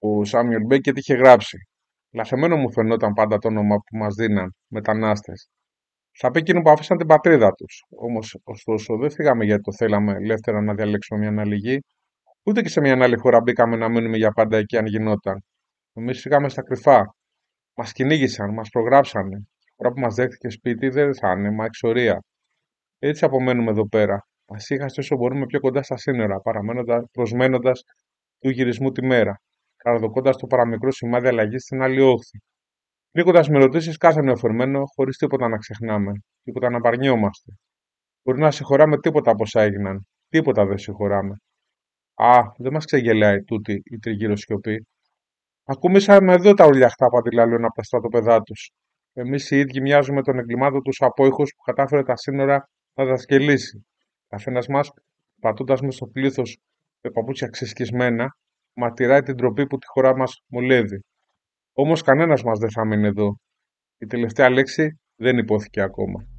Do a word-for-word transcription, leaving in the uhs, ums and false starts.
Ο Σάμιουελ Μπέκετ είχε γράψει. Λαθεμένο μου φαινόταν πάντα το όνομα που μας δίναν, μετανάστες. Θα πει εκείνο που άφησαν την πατρίδα τους. Όμως, ωστόσο, δεν φύγαμε γιατί το θέλαμε ελεύθερα να διαλέξουμε μια άλλη γη, ούτε και σε μια άλλη χώρα μπήκαμε να μείνουμε για πάντα εκεί αν γινόταν. Εμείς φύγαμε στα κρυφά. Μας κυνήγησαν, μας προγράψανε. Η χώρα που μας δέχτηκε σπίτι δεν θα είναι, μα εξορία. Έτσι απομένουμε εδώ πέρα. Μας είχαστε όσο μπορούμε πιο κοντά στα σύνορα, προσμένοντας του γυρισμού τη μέρα, καραδοκώντας το παραμικρό σημάδι αλλαγή στην άλλη όχθη. Πνίγοντας με ερωτήσεις κάθε νεοφερμένο, χωρίς τίποτα να ξεχνάμε, τίποτα να παρνιόμαστε. Μπορεί να συγχωράμε τίποτα από όσα έγιναν. Τίποτα δεν συγχωράμε. Α, δεν μας ξεγελάει τούτη η τριγύρω σιωπή. Ακούμησαμε εδώ τα ουρλιαχτά που αντιλαλούν από τα στρατοπεδά του. Εμείς οι ίδιοι μοιάζουμε τον εγκλημάτων του απόϊχου που κατάφερε τα σύνορα να δασκελίσει. Καθένα μα, πατώντα με στο πλήθο με παπούτσια ξεσκισμένα, μαρτυράει την τροπή που τη χώρα μα μολεύει. Όμως κανένας μας δεν θα μείνει εδώ. Η τελευταία λέξη δεν υπόθηκε ακόμα.